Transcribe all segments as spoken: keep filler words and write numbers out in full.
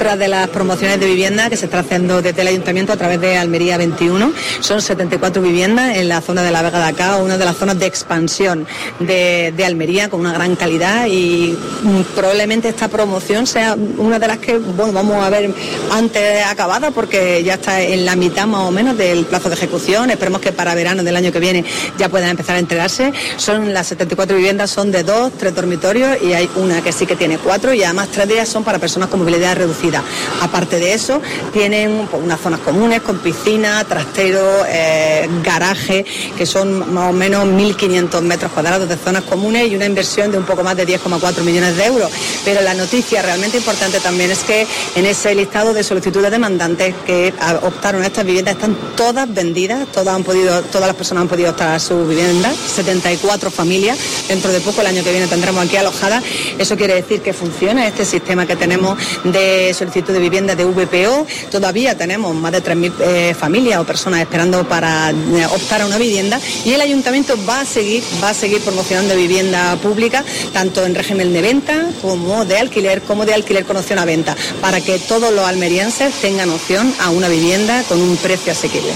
otra de las promociones de vivienda que se está haciendo desde el Ayuntamiento a través de Almería veintiuno. Son setenta y cuatro viviendas en la zona de la Vega de Acá, una de las zonas de expansión de, de Almería, con una gran calidad, y probablemente esta promoción sea una de las que, bueno, vamos a ver antes acabada, porque ya está en la mitad más o menos del plazo de ejecución. Esperemos que para verano del año que viene ya puedan empezar a entregarse. Son las setenta y cuatro viviendas, son de dos, tres dormitorios, y hay una que sí que tiene cuatro, y además tres de ellas son para personas con movilidad reducida. Aparte de eso, tienen pues, unas zonas comunes con piscina, trastero, eh, garaje, que son más o menos mil quinientos metros cuadrados de zonas comunes, y una inversión de un poco más de diez coma cuatro millones de euros. Pero la noticia realmente importante también es que en ese listado de solicitudes demandantes que optaron a estas viviendas están todas vendidas, todas han podido, todas las personas han podido optar a su vivienda, setenta y cuatro familias. Dentro de poco, el año que viene, tendremos aquí alojadas. Eso quiere decir que funciona este sistema que tenemos de solicitud de vivienda de V P O. Todavía tenemos más de tres mil eh, familias o personas esperando para eh, optar a una vivienda, y el Ayuntamiento va a seguir, va a seguir promocionando vivienda pública, tanto en régimen de venta como de alquiler, como de alquiler con opción a venta, para que todos los almerienses tengan opción a una vivienda con un precio asequible.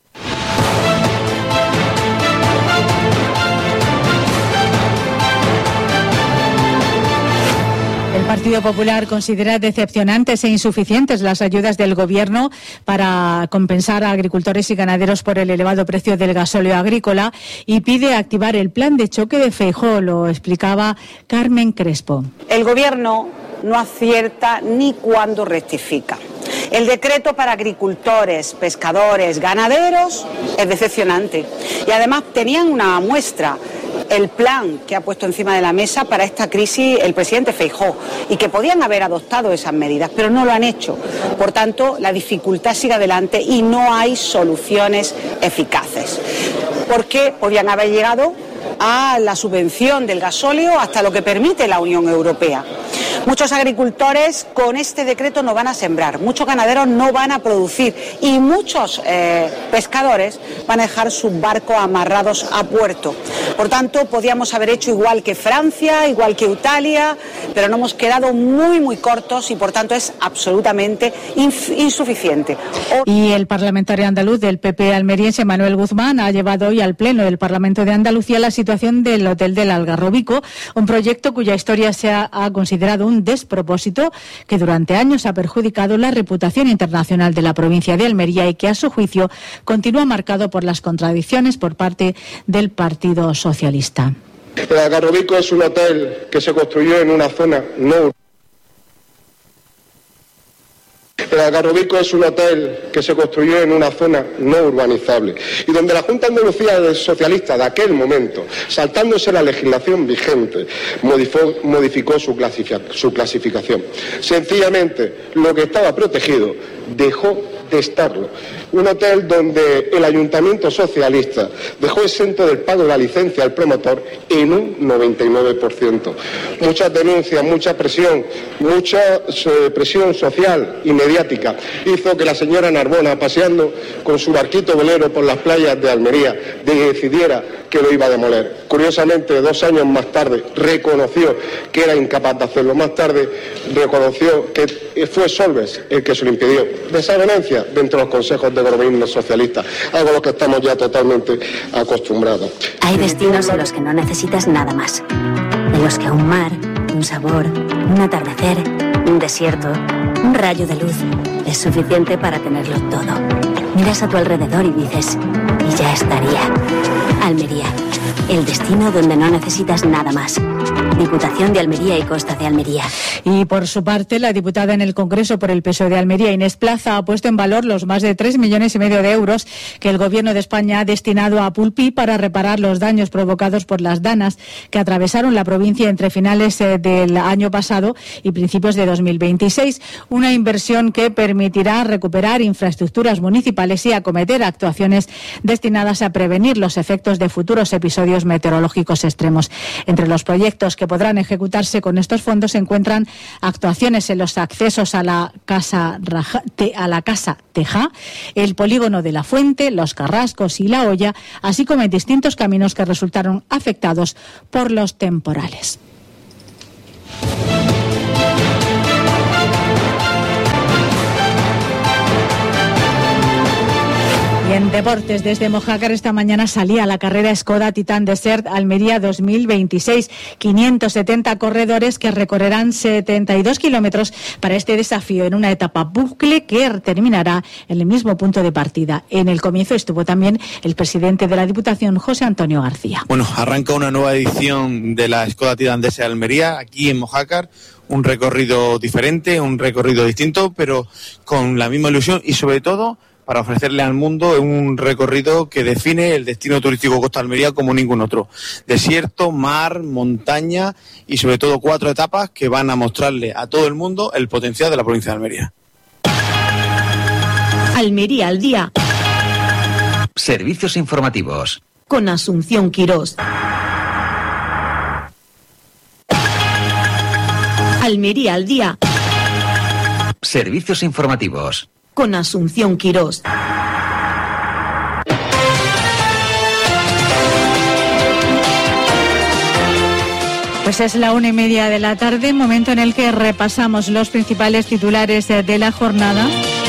El Partido Popular considera decepcionantes e insuficientes las ayudas del Gobierno para compensar a agricultores y ganaderos por el elevado precio del gasóleo agrícola, y pide activar el plan de choque de Feijóo. Lo explicaba Carmen Crespo. El Gobierno no acierta ni cuando rectifica. El decreto para agricultores, pescadores, ganaderos es decepcionante, y además tenían una muestra, el plan que ha puesto encima de la mesa para esta crisis el presidente Feijóo, y que podían haber adoptado esas medidas, pero no lo han hecho. Por tanto, la dificultad sigue adelante y no hay soluciones eficaces. Porque podían haber llegado a la subvención del gasóleo hasta lo que permite la Unión Europea. Muchos agricultores con este decreto no van a sembrar, muchos ganaderos no van a producir, y muchos eh, pescadores van a dejar sus barcos amarrados a puerto. Por tanto, podíamos haber hecho igual que Francia, igual que Italia, pero nos hemos quedado muy, muy cortos, y por tanto es absolutamente inf- insuficiente. O... Y el parlamentario andaluz del P P almeriense, Manuel Guzmán, ha llevado hoy al Pleno del Parlamento de Andalucía la situación del Hotel del Algarrobico, un proyecto cuya historia se ha, ha considerado un despropósito que durante años ha perjudicado la reputación internacional de la provincia de Almería, y que a su juicio continúa marcado por las contradicciones por parte del Partido Socialista. El Algarrobico es un hotel que se construyó en una zona no El Algarrobico es un hotel que se construyó en una zona no urbanizable, y donde la Junta de Andalucía socialista de aquel momento, saltándose la legislación vigente, modificó, modificó su, clasific- su clasificación. Sencillamente, lo que estaba protegido dejó de estarlo. Un hotel donde el Ayuntamiento socialista dejó exento del pago de la licencia al promotor en un noventa y nueve por ciento. Muchas denuncias, mucha presión, mucha eh, presión social y mediática hizo que la señora Narbona, paseando con su barquito velero por las playas de Almería, decidiera que lo iba a demoler. Curiosamente, dos años más tarde reconoció que era incapaz de hacerlo. Más tarde reconoció que fue Solbes el que se lo impidió. Desavenencia dentro de los consejos de gobierno socialista, algo a lo que estamos ya totalmente acostumbrados. Hay destinos en los que no necesitas nada más, en los que un mar, un sabor, un atardecer, un desierto, un rayo de luz es suficiente para tenerlo todo. Miras a tu alrededor y dices, y ya estaría. Almería, el destino donde no necesitas nada más. Diputación de Almería y Costa de Almería. Y por su parte, la diputada en el Congreso por el P S O E de Almería, Inés Plaza, ha puesto en valor los más de tres millones y medio de euros que el Gobierno de España ha destinado a Pulpí para reparar los daños provocados por las danas que atravesaron la provincia entre finales eh, del año pasado y principios de dos mil veintiséis. Una inversión que permitirá recuperar infraestructuras municipales y acometer actuaciones destinadas a prevenir los efectos de futuros episodios meteorológicos extremos. Entre los proyectos que podrán ejecutarse con estos fondos se encuentran actuaciones en los accesos a la Casa Raja, te, a la Casa Teja, el polígono de la Fuente, los Carrascos y la Olla, así como en distintos caminos que resultaron afectados por los temporales. Y en deportes, desde Mojácar esta mañana salía la carrera Skoda Titan Desert Almería dos mil veintiséis. quinientos setenta corredores que recorrerán setenta y dos kilómetros para este desafío en una etapa bucle que terminará en el mismo punto de partida. En el comienzo estuvo también el presidente de la Diputación, José Antonio García. Bueno, arranca una nueva edición de la Skoda Titan Desert Almería aquí en Mojácar. Un recorrido diferente, un recorrido distinto, pero con la misma ilusión y sobre todo para ofrecerle al mundo un recorrido que define el destino turístico Costa Almería como ningún otro. Desierto, mar, montaña y sobre todo cuatro etapas que van a mostrarle a todo el mundo el potencial de la provincia de Almería. Almería al día. Servicios informativos. Con Asunción Quirós. Almería al día. Servicios informativos. Con Asunción Quirós. Pues es la una y media de la tarde, momento en el que repasamos los principales titulares de la jornada.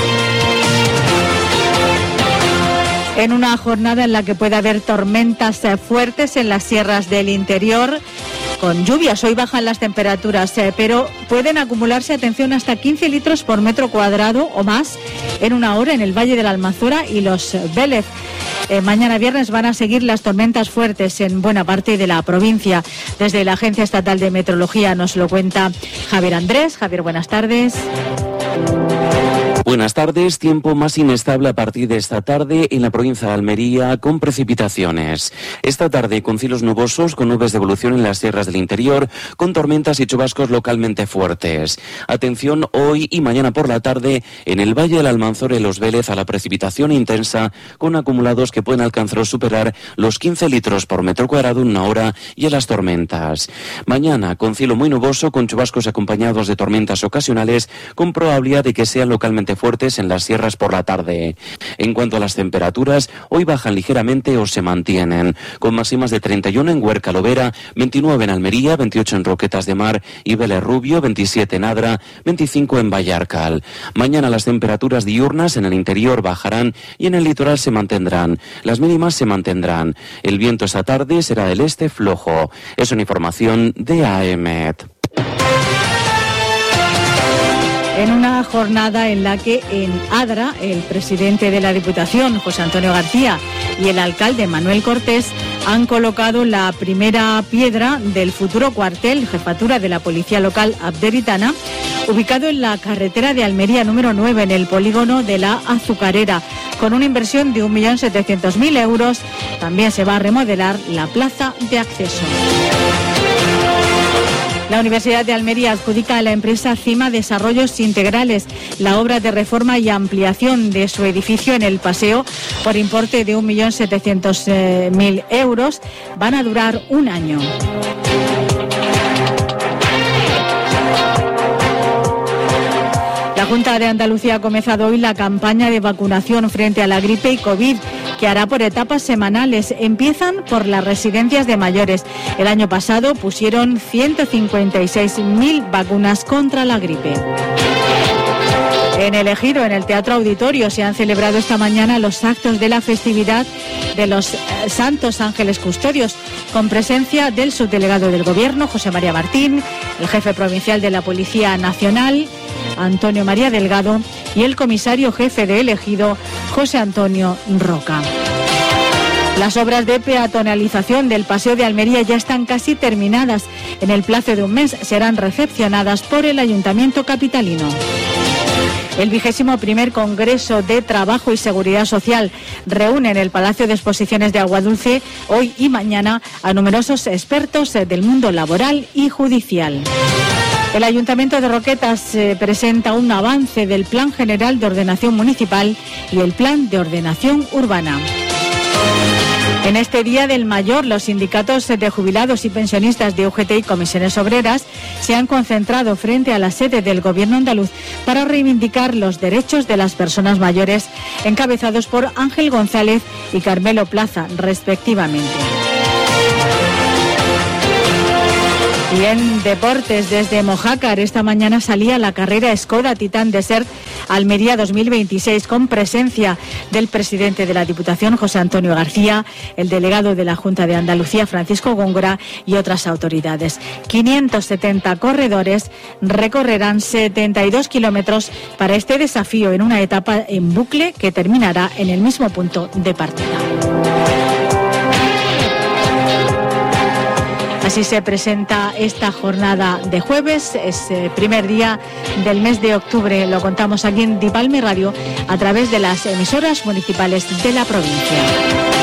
En una jornada en la que puede haber tormentas fuertes en las sierras del interior, con lluvias. Hoy bajan las temperaturas, eh, pero pueden acumularse, atención, hasta quince litros por metro cuadrado o más en una hora en el Valle de la Almanzora y los Vélez. Eh, mañana viernes van a seguir las tormentas fuertes en buena parte de la provincia. Desde la Agencia Estatal de Meteorología nos lo cuenta Javier Andrés. Javier, buenas tardes. Buenas tardes. Tiempo más inestable a partir de esta tarde en la provincia de Almería, con precipitaciones. Esta tarde con cielos nubosos, con nubes de evolución en las sierras del interior, con tormentas y chubascos localmente fuertes. Atención hoy y mañana por la tarde en el Valle del Almanzora y los Vélez a la precipitación intensa, con acumulados que pueden alcanzar o superar los quince litros por metro cuadrado en una hora, y en las tormentas. Mañana con cielo muy nuboso, con chubascos acompañados de tormentas ocasionales, con probabilidad de que sean localmente fuertes en las sierras por la tarde. En cuanto a las temperaturas, hoy bajan ligeramente o se mantienen, con máximas de treinta y uno en Huerca Lovera, veintinueve en Almería, veintiocho en Roquetas de Mar y Vélez Rubio, veintisiete en Adra, veinticinco en Vallarcal. Mañana las temperaturas diurnas en el interior bajarán y en el litoral se mantendrán. Las mínimas se mantendrán. El viento esta tarde será del este flojo. Es una información de A E M E T. En una jornada en la que en Adra el presidente de la Diputación, José Antonio García, y el alcalde Manuel Cortés han colocado la primera piedra del futuro cuartel jefatura de la Policía Local Abderitana, ubicado en la carretera de Almería número nueve, en el polígono de la Azucarera, con una inversión de un millón setecientos mil euros. También se va a remodelar la plaza de acceso. La Universidad de Almería adjudica a la empresa Cima Desarrollos Integrales la obra de reforma y ampliación de su edificio en el Paseo por importe de un millón setecientos mil euros. Van a durar un año. La Junta de Andalucía ha comenzado hoy la campaña de vacunación frente a la gripe y COVID, que hará por etapas semanales. Empiezan por las residencias de mayores. El año pasado pusieron ciento cincuenta y seis mil vacunas contra la gripe. En el Ejido, en el Teatro Auditorio, se han celebrado esta mañana los actos de la festividad de los Santos Ángeles Custodios, con presencia del subdelegado del Gobierno, José María Martín, el jefe provincial de la Policía Nacional, Antonio María Delgado, y el comisario jefe de El Ejido, José Antonio Roca. Las obras de peatonalización del Paseo de Almería ya están casi terminadas. En el plazo de un mes serán recepcionadas por el Ayuntamiento capitalino. El vigésimo primer Congreso de Trabajo y Seguridad Social reúne en el Palacio de Exposiciones de Aguadulce hoy y mañana a numerosos expertos del mundo laboral y judicial. El Ayuntamiento de Roquetas eh, presenta un avance del Plan General de Ordenación Municipal y el Plan de Ordenación Urbana. En este Día del Mayor, los sindicatos de jubilados y pensionistas de U G T y comisiones obreras se han concentrado frente a la sede del Gobierno andaluz para reivindicar los derechos de las personas mayores, encabezados por Ángel González y Carmelo Plaza, respectivamente. Y en deportes, desde Mojácar, esta mañana salía la carrera Skoda Titan Desert Almería dos mil veintiséis, con presencia del presidente de la Diputación, José Antonio García, el delegado de la Junta de Andalucía, Francisco Góngora, y otras autoridades. quinientos setenta corredores recorrerán setenta y dos kilómetros para este desafío en una etapa en bucle que terminará en el mismo punto de partida. Así se presenta esta jornada de jueves, es el primer día del mes de octubre. Lo contamos aquí en Dipalme Radio a través de las emisoras municipales de la provincia.